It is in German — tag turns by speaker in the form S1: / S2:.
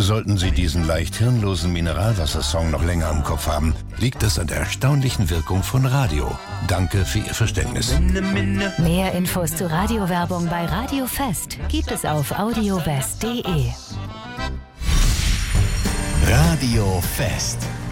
S1: Sollten Sie diesen leicht hirnlosen Mineralwassersong noch länger im Kopf haben, liegt es an der erstaunlichen Wirkung von Radio. Danke für Ihr Verständnis.
S2: Mehr Infos zu Radiowerbung bei Radio Fest gibt es auf audiowest.de.
S3: Radio Fest.